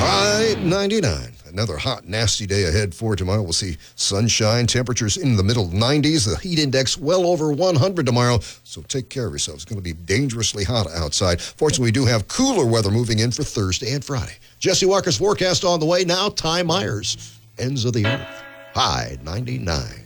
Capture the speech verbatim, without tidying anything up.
High ninety-nine. Another hot, nasty day ahead for tomorrow. We'll see sunshine, temperatures in the middle nineties, the heat index well over one hundred tomorrow. So take care of yourselves. It's going to be dangerously hot outside. Fortunately, we do have cooler weather moving in for Thursday and Friday. Jesse Walker's forecast on the way now. Ty Myers, Ends of the Earth. High ninety-nine.